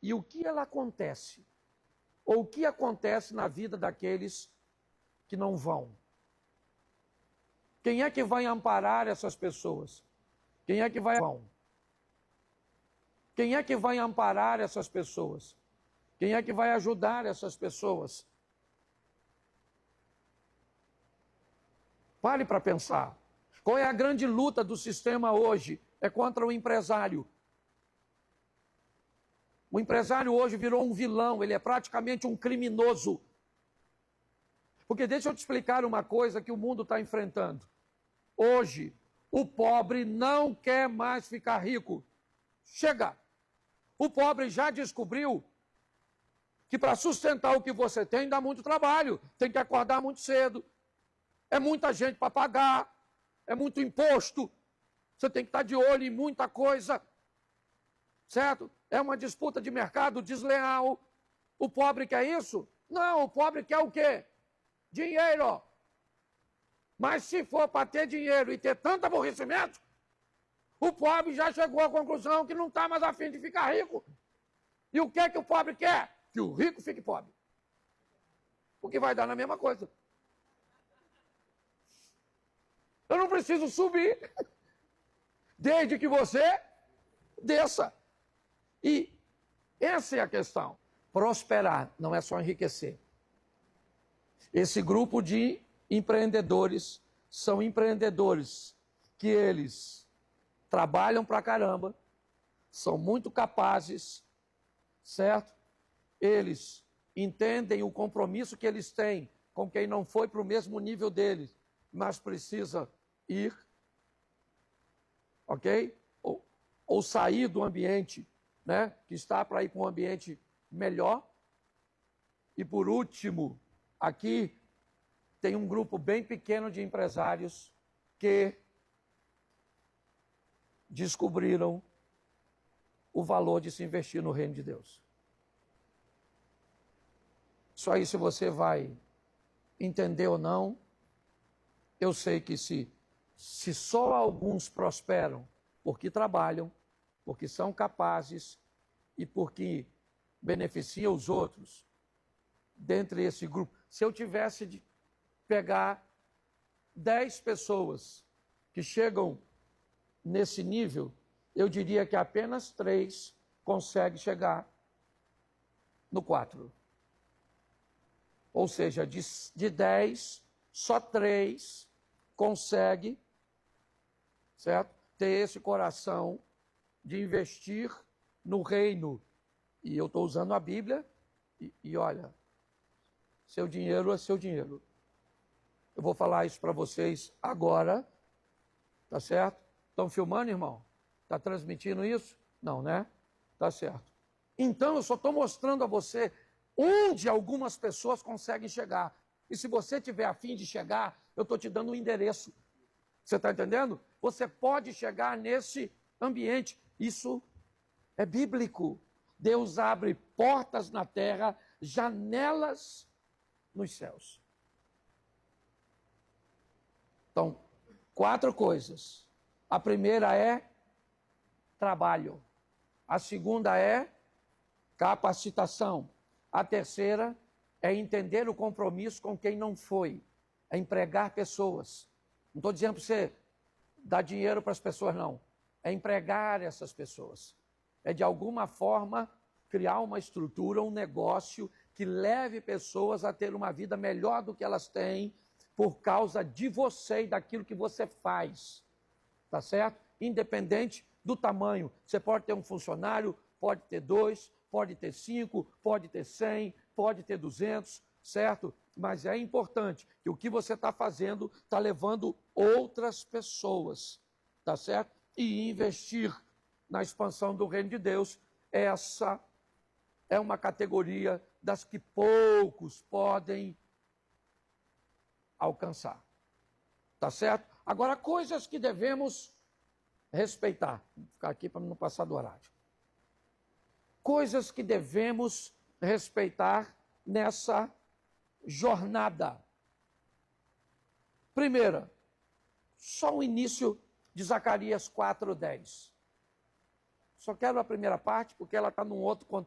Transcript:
E o que ela acontece? Ou o que acontece na vida daqueles que não vão? Quem é que vai amparar essas pessoas? Quem é que vai vão? Quem é que vai amparar essas pessoas? Quem é que vai ajudar essas pessoas? Pare para pensar. Qual é a grande luta do sistema hoje? É contra o empresário. O empresário hoje virou um vilão, ele é praticamente um criminoso. Porque deixa eu te explicar uma coisa que o mundo está enfrentando. Hoje, o pobre não quer mais ficar rico. Chega! O pobre já descobriu que para sustentar o que você tem dá muito trabalho. Tem que acordar muito cedo. É muita gente para pagar. É muito imposto. Você tem que estar de olho em muita coisa. Certo? É uma disputa de mercado desleal. O pobre quer isso? Não, o pobre quer o quê? Dinheiro. Mas se for para ter dinheiro e ter tanto aborrecimento, o pobre já chegou à conclusão que não está mais afim de ficar rico. E o que é que o pobre quer? Que o rico fique pobre. Porque vai dar na mesma coisa. Eu não preciso subir, desde que você desça. E essa é a questão. Prosperar não é só enriquecer. Esse grupo de empreendedores são empreendedores que eles trabalham pra caramba, são muito capazes, certo? Eles entendem o compromisso que eles têm com quem não foi para o mesmo nível deles, mas precisa ir, ok? Ou sair do ambiente, né? Que está para ir para um ambiente melhor. E por último, aqui tem um grupo bem pequeno de empresários que descobriram o valor de se investir no reino de Deus. Isso aí, se você vai entender ou não, eu sei que se só alguns prosperam porque trabalham, porque são capazes e porque beneficiam os outros, dentre esse grupo, se eu tivesse de pegar 10 pessoas que chegam nesse nível, eu diria que apenas 3 conseguem chegar no 4. Ou seja, de 10, só 3 conseguem, certo? Ter esse coração de investir no reino. E eu estou usando a Bíblia e olha, seu dinheiro é seu dinheiro. Eu vou falar isso para vocês agora, tá certo? Estão filmando, irmão? Está transmitindo isso? Não, né? Tá certo. Então, eu só estou mostrando a você onde algumas pessoas conseguem chegar. E se você tiver a fim de chegar, eu estou te dando um endereço. Você está entendendo? Você pode chegar nesse ambiente. Isso é bíblico. Deus abre portas na terra, janelas nos céus. Então, 4 coisas. A primeira é trabalho. A segunda é capacitação. A terceira é entender o compromisso com quem não foi. É empregar pessoas. Não estou dizendo para você dar dinheiro para as pessoas, não. É empregar essas pessoas. É, de alguma forma, criar uma estrutura, um negócio que leve pessoas a ter uma vida melhor do que elas têm por causa de você e daquilo que você faz. Tá certo? Independente do tamanho. Você pode ter um funcionário, pode ter 2, pode ter 5, pode ter 100, pode ter 200, certo? Mas é importante que o que você está fazendo está levando outras pessoas, tá certo? E investir na expansão do reino de Deus, essa é uma categoria das que poucos podem alcançar. Tá certo? Agora, coisas que devemos respeitar. Vou ficar aqui para não passar do horário. Coisas que devemos respeitar nessa jornada. Primeira, só o início de Zacarias 4:10. Só quero a primeira parte porque ela está num outro